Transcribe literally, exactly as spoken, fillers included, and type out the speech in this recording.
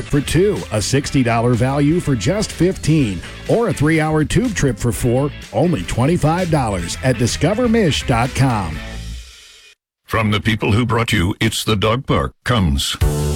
for two, a sixty dollars value for just fifteen dollars, or a three-hour tube trip for four, only twenty-five dollars at discover mish dot com. From the people who brought you It's the Dog Park comes